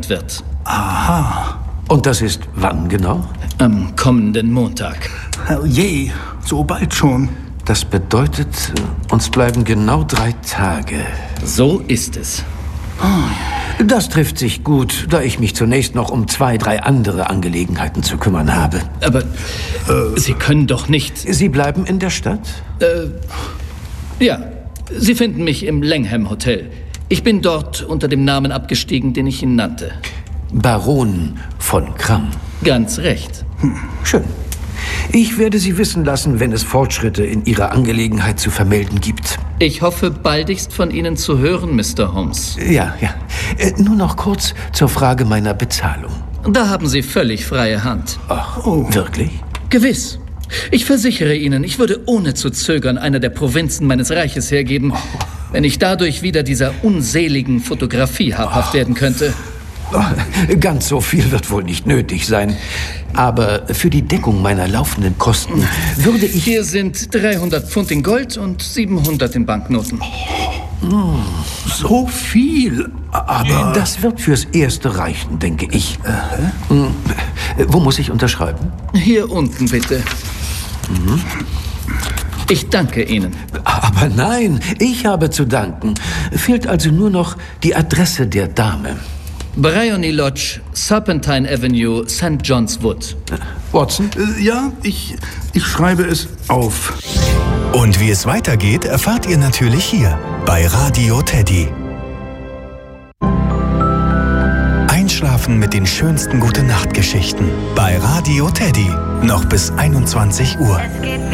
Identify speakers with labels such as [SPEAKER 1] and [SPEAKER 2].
[SPEAKER 1] eröffnet wird.
[SPEAKER 2] Aha.
[SPEAKER 3] Und das ist wann genau?
[SPEAKER 1] Am kommenden Montag.
[SPEAKER 2] Herrje, so bald schon.
[SPEAKER 3] Das bedeutet, uns bleiben genau 3 Tage.
[SPEAKER 1] So ist es.
[SPEAKER 3] Das trifft sich gut, da ich mich zunächst noch um 2, 3 andere Angelegenheiten zu kümmern habe.
[SPEAKER 1] Aber Sie können doch nicht...
[SPEAKER 3] Sie bleiben in der Stadt?
[SPEAKER 1] Ja, Sie finden mich im Langham Hotel. Ich bin dort unter dem Namen abgestiegen, den ich ihn nannte.
[SPEAKER 3] Baron von Kramm.
[SPEAKER 1] Ganz recht.
[SPEAKER 3] Schön. Ich werde Sie wissen lassen, wenn es Fortschritte in Ihrer Angelegenheit zu vermelden gibt.
[SPEAKER 1] Ich hoffe, baldigst von Ihnen zu hören, Mr. Holmes.
[SPEAKER 3] Ja. Nur noch kurz zur Frage meiner Bezahlung.
[SPEAKER 1] Da haben Sie völlig freie Hand.
[SPEAKER 3] Ach, wirklich?
[SPEAKER 1] Gewiss. Ich versichere Ihnen, ich würde ohne zu zögern einer der Provinzen meines Reiches hergeben, wenn ich dadurch wieder dieser unseligen Fotografie habhaft werden könnte.
[SPEAKER 3] Ganz so viel wird wohl nicht nötig sein. Aber für die Deckung meiner laufenden Kosten würde ich...
[SPEAKER 1] Hier sind 300 Pfund in Gold und 700 in Banknoten.
[SPEAKER 2] So viel, aber...
[SPEAKER 3] Das wird fürs Erste reichen, denke ich. Wo muss ich unterschreiben?
[SPEAKER 1] Hier unten, bitte. Ich danke Ihnen.
[SPEAKER 3] Aber nein, ich habe zu danken. Fehlt also nur noch die Adresse der Dame.
[SPEAKER 1] Bryony Lodge, Serpentine Avenue, St. John's Wood.
[SPEAKER 3] Watson?
[SPEAKER 2] Ja, ich schreibe es auf.
[SPEAKER 4] Und wie es weitergeht, erfahrt ihr natürlich hier bei Radio Teddy. Einschlafen mit den schönsten Gute-Nacht-Geschichten bei Radio Teddy. Noch bis 21 Uhr.